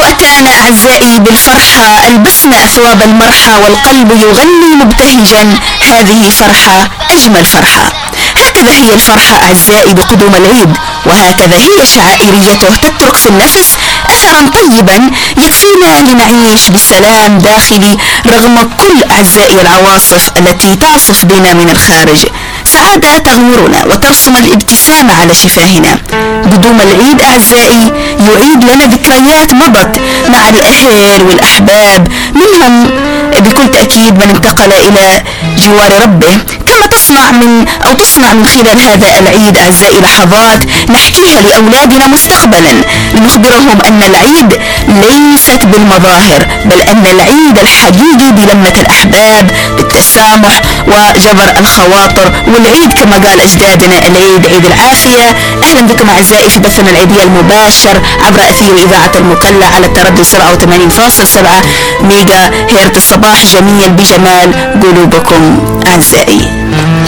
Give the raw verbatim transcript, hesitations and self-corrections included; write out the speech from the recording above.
أتانا أعزائي بالفرحة، ألبسنا أثواب المرحى والقلب يغني مبتهجا، هذه فرحة أجمل فرحة. هكذا هي الفرحة أعزائي بقدوم العيد، وهكذا هي شعائريته، تترك في النفس أثرا طيبا يكفينا لنعيش بسلام داخلي رغم كل أعزائي العواصف التي تعصف بنا من الخارج. سعادة تغمرنا وترسم الابتسامة على شفاهنا. قدوم العيد أعزائي يعيد لنا ذكريات مضت مع الأهل والأحباب، منهم بكل تأكيد من انتقل إلى جوار ربه. كما تصنع من أو تصنع من خلال هذا العيد أعزائي لحظات نحكيها لأولادنا مستقبلا، لنخبرهم أن العيد ليست بالمظاهر، بل أن العيد الحقيقي بلمة الأحباب، بالتسامح وجبر الخواطر. والعيد كما قال أجدادنا العيد عيد العافية. أهلا بكم أعزائي في بثنا العيدية المباشر عبر أثير إذاعة المكلا على التردد سبعة وثمانين فاصلة سبعة ميجا هيرت. الصباح جميل بجمال قلوبكم أعزائي.